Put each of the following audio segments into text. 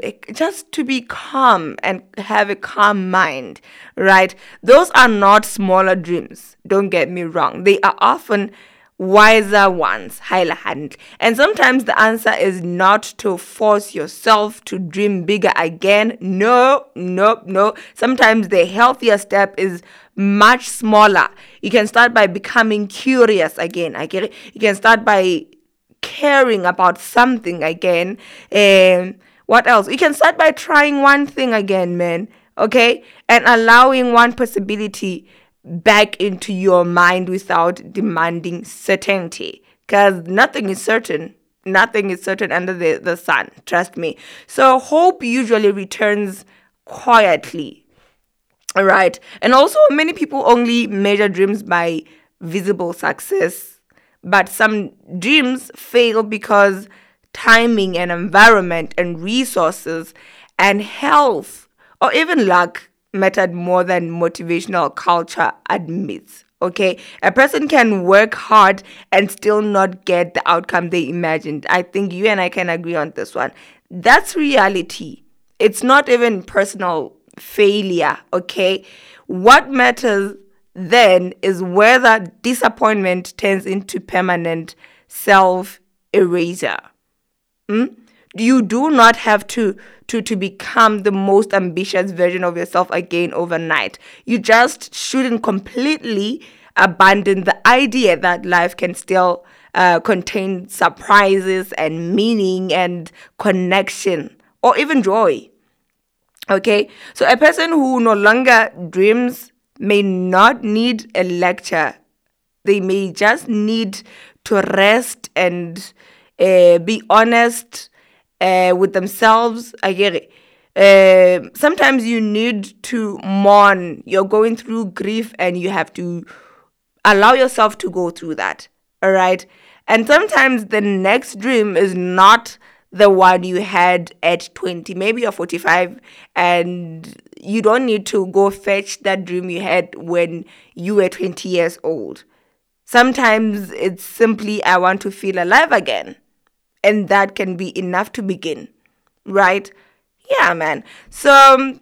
just to be calm and have a calm mind, right? Those are not smaller dreams. Don't get me wrong. They are often wiser ones, and sometimes the answer is not to force yourself to dream bigger again. No. Sometimes the healthier step is much smaller. You can start by becoming curious again. I get it. You can start by caring about something again. And what else? You can start by trying one thing again, man. Okay, and allowing one possibility back into your mind without demanding certainty, because nothing is certain under the sun, trust me. So hope usually returns quietly, all right? And also, many people only measure dreams by visible success, but some dreams fail because timing and environment and resources and health or even luck mattered more than motivational culture admits. Okay, a person can work hard and still not get the outcome they imagined. I think you and I can agree on this one. That's reality. It's not even personal failure. Okay, what matters then is whether disappointment turns into permanent self erasure. You do not have to become the most ambitious version of yourself again overnight. You just shouldn't completely abandon the idea that life can still contain surprises and meaning and connection or even joy. Okay, so a person who no longer dreams may not need a lecture. They may just need to rest and be honest with themselves. I get it. Sometimes you need to mourn. You're going through grief and you have to allow yourself to go through that. All right. And sometimes the next dream is not the one you had at 20. Maybe you're 45 and you don't need to go fetch that dream you had when you were 20 years old. Sometimes it's simply, I want to feel alive again. And that can be enough to begin, right? Yeah, man. So,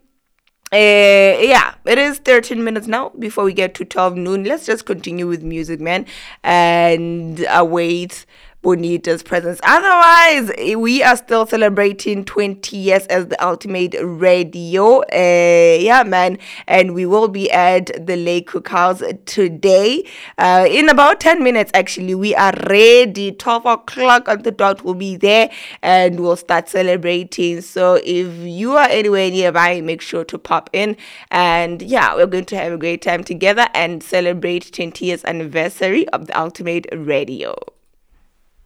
it is 13 minutes now before we get to 12 noon. Let's just continue with music, man, and await Bonita's presence. Otherwise, we are still celebrating 20 years as the Ultimate Radio. Yeah, man. And we will be at the Lake Cookhouse today. In about 10 minutes, actually, we are ready. 12 o'clock on the dot, we'll be there and we'll start celebrating. So if you are anywhere nearby, make sure to pop in. And yeah, we're going to have a great time together and celebrate 20 years anniversary of the Ultimate Radio.